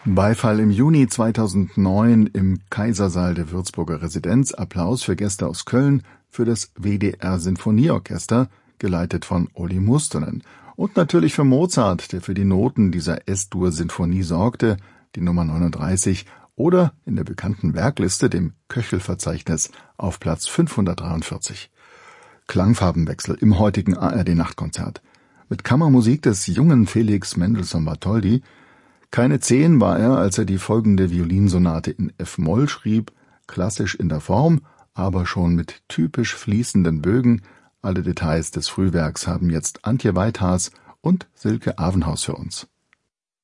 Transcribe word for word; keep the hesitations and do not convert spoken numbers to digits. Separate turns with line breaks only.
Beifall im Juni zweitausendneun im Kaisersaal der Würzburger Residenz, Applaus für Gäste aus Köln für das W D R-Sinfonieorchester, geleitet von Olli Mustonen. Und natürlich für Mozart, der für die Noten dieser Es-Dur-Sinfonie sorgte, die Nummer neununddreißig, oder in der bekannten Werkliste, dem Köchel-Verzeichnis, auf Platz fünfhundertdreiundvierzig. Klangfarbenwechsel im heutigen A R D-Nachtkonzert. Mit Kammermusik des jungen Felix Mendelssohn-Bartholdy. Keine zehn war er, als er die folgende Violinsonate in F-Moll schrieb, klassisch in der Form, aber schon mit typisch fließenden Bögen. Alle Details des Frühwerks haben jetzt Antje Weithaas und Silke Avenhaus für uns.